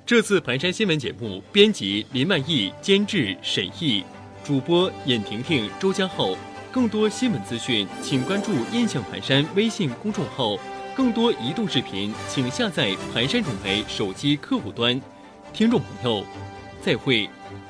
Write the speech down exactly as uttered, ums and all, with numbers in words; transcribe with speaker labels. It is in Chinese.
Speaker 1: 这次盘山新闻节目，编辑林曼毅，监制沈毅，主播尹婷婷、周江浩。更多新闻资讯，请关注“印象盘山”微信公众号。更多移动视频，请下载盘山总台手机客户端。听众朋友，再会。